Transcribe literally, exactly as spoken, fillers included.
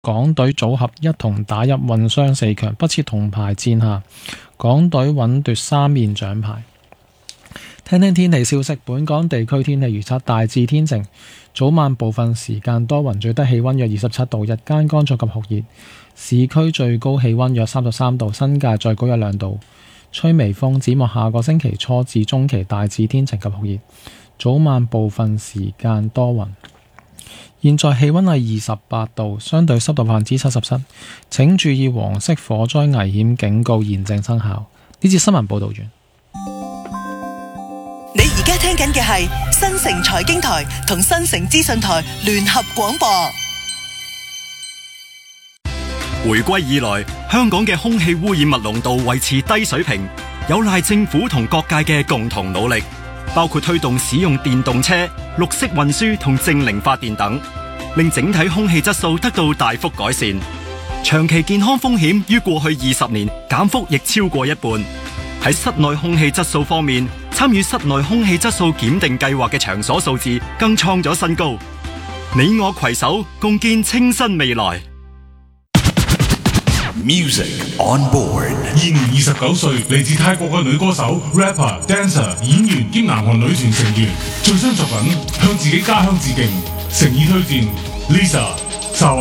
港隊組合一同打入混雙四強，不設銅牌戰下，港隊穩奪三面獎牌。聽聽天氣消息，本港地區天氣預測大致天晴，早晚部分時間多雲，最低氣溫約二十七度，日間乾燥及酷熱，市區最高氣溫約三十三度，新界再高一兩度，吹微風。展望下個星期初至中期大致天晴及酷熱，早晚部分時間多雲。現在氣溫係二十八度，相對濕度百分之七十七，請注意黃色火災危險警告現正生效。呢節新聞報道完。 你而家聽緊嘅係新城財經台同新城資訊台聯合廣播。 回歸以來，香港嘅空氣污染物濃度維持低水平，有賴政府同各界嘅共同努力，包括推動使用電動車、綠色運輸同淨零發電等，令整體空氣質素得到大幅改善。長期健康風險於過去二十年減幅亦超過一半。喺室內空氣質素方面，參與室內空氣質素檢定計劃嘅場所數字更創咗新高。你我攜手共建清新未來。 Music on board。 現年二十九歲，嚟自泰國嘅女歌手、rapper、dancer、演員兼南韓女團成員，最新作品向自己家鄉致敬，誠意推薦 Lisa。